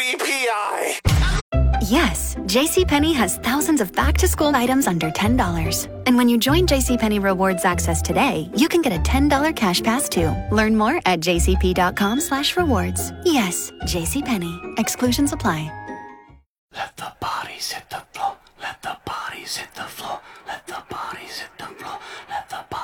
WEPI. Yes, JCPenney has thousands of back-to-school items under $10. And when you join JCPenney Rewards Access today, you can get a $10 cash pass too. Learn more at jcp.com/rewards. Yes, JCPenney. Exclusions apply. Let the bodies hit the